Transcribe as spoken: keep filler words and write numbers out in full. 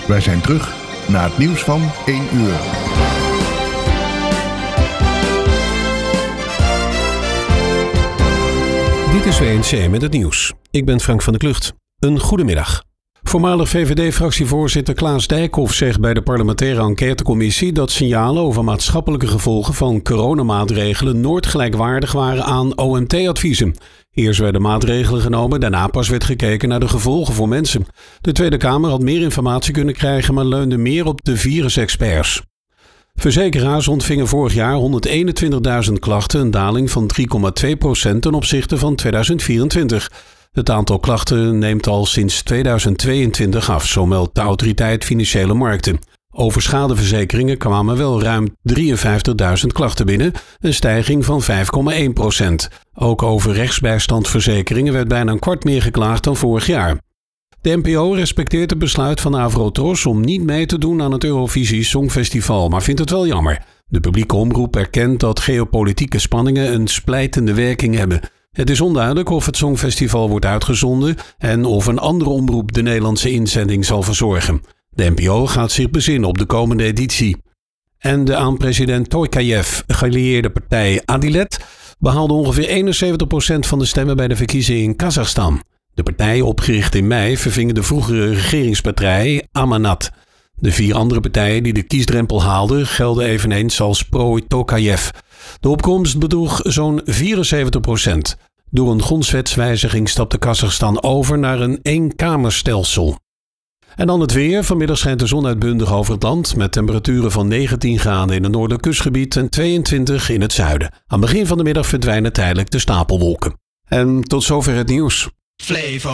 Wij zijn terug na het nieuws van één uur. Dit is W N C met het nieuws. Ik ben Frank van der Klucht. Een goedemiddag. Voormalig V V D-fractievoorzitter Klaas Dijkhoff zegt bij de parlementaire enquêtecommissie dat signalen over maatschappelijke gevolgen van coronamaatregelen nooit gelijkwaardig waren aan O M T-adviezen. Eerst werden maatregelen genomen, daarna pas werd gekeken naar de gevolgen voor mensen. De Tweede Kamer had meer informatie kunnen krijgen, maar leunde meer op de virusexperts. Verzekeraars ontvingen vorig jaar honderdeenentwintigduizend klachten, een daling van drie komma twee procent ten opzichte van tweeduizend vierentwintig. Het aantal klachten neemt al sinds tweeduizend tweeëntwintig af, zo meldt de Autoriteit Financiële Markten. Over schadeverzekeringen kwamen wel ruim drieënvijftigduizend klachten binnen, een stijging van vijf komma één procent. Ook over rechtsbijstandverzekeringen werd bijna een kwart meer geklaagd dan vorig jaar. De N P O respecteert het besluit van Avrotros om niet mee te doen aan het Eurovisie Songfestival, maar vindt het wel jammer. De publieke omroep erkent dat geopolitieke spanningen een splijtende werking hebben. Het is onduidelijk of het Songfestival wordt uitgezonden en of een andere omroep de Nederlandse inzending zal verzorgen. De N P O gaat zich bezinnen op de komende editie. En de aan president Tokayev gelieerde partij Adilet behaalde ongeveer eenenzeventig procent van de stemmen bij de verkiezingen in Kazachstan. De partij, opgericht in mei, verving de vroegere regeringspartij Amanat. De vier andere partijen die de kiesdrempel haalden gelden eveneens als pro-Tokayev. De opkomst bedroeg zo'n vierenzeventig procent. Door een grondwetswijziging stapte Kazachstan over naar een eenkamerstelsel. En dan het weer. Vanmiddag schijnt de zon uitbundig over het land met temperaturen van negentien graden in het noordelijk kustgebied en tweeëntwintig in het zuiden. Aan het begin van de middag verdwijnen tijdelijk de stapelwolken. En tot zover het nieuws. Flevo